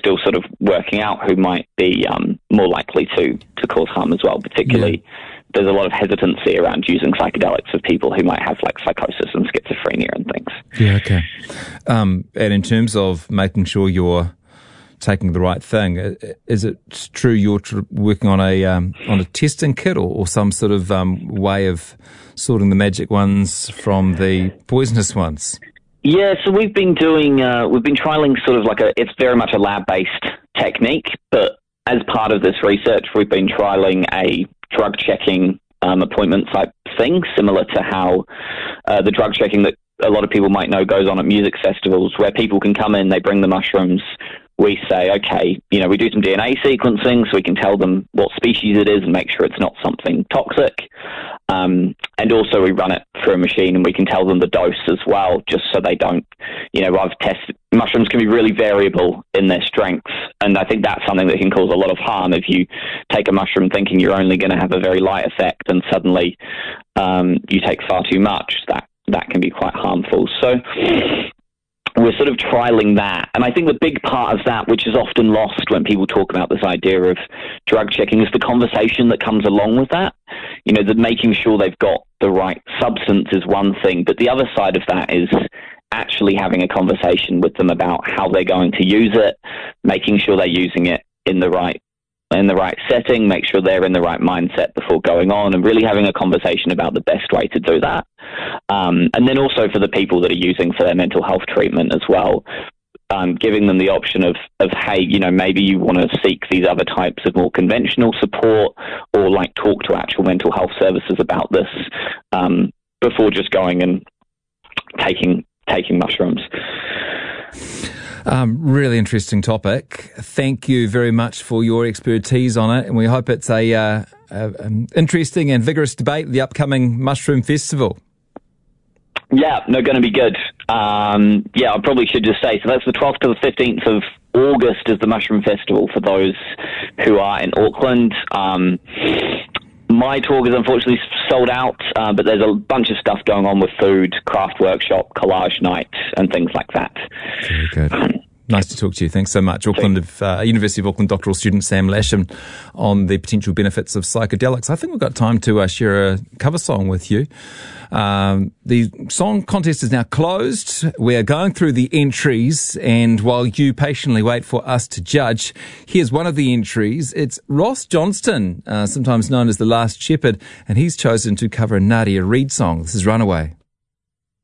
still sort of working out who might be more likely to cause harm as well. Particularly, there's a lot of hesitancy around using psychedelics of people who might have like psychosis and schizophrenia and things. Yeah, okay. And in terms of making sure you're taking the right thing, is it true you're working on a testing kit or some sort of way of sorting the magic ones from the poisonous ones? Yeah, so we've been trialing sort of it's very much a lab-based technique, but as part of this research, we've been trialing a drug checking appointment type thing, similar to how the drug checking that a lot of people might know goes on at music festivals, where people can come in, they bring the mushrooms. We say, okay, we do some DNA sequencing so we can tell them what species it is and make sure it's not something toxic. And also we run it through a machine and we can tell them the dose as well, just so they don't, I've tested, mushrooms can be really variable in their strengths. And I think that's something that can cause a lot of harm if you take a mushroom thinking you're only going to have a very light effect and suddenly you take far too much. That can be quite harmful. So we're sort of trialing that. And I think the big part of that, which is often lost when people talk about this idea of drug checking, is the conversation that comes along with that. That making sure they've got the right substance is one thing, but the other side of that is actually having a conversation with them about how they're going to use it, making sure they're using it in the right setting, make sure they're in the right mindset before going on, and really having a conversation about the best way to do that. And then also for the people that are using for their mental health treatment as well, giving them the option of hey, maybe you want to seek these other types of more conventional support, or talk to actual mental health services about this before just going and taking mushrooms. Really interesting topic. Thank you very much for your expertise on it, and we hope it's an interesting and vigorous debate at the upcoming Mushroom Festival. Yeah, going to be good. I probably should just say, so that's the 12th to the 15th of August is the Mushroom Festival for those who are in Auckland. My talk is unfortunately sold out, but there's a bunch of stuff going on with food, craft workshop, collage night, and things like that. Very good. Nice to talk to you. Thanks so much. University of Auckland doctoral student Sam Lasham on the potential benefits of psychedelics. I think we've got time to share a cover song with you. The song contest is now closed. We're going through the entries, and while you patiently wait for us to judge, here's one of the entries. It's Ross Johnston, sometimes known as The Last Shepherd, and he's chosen to cover a Nadia Reid song. This is Runaway.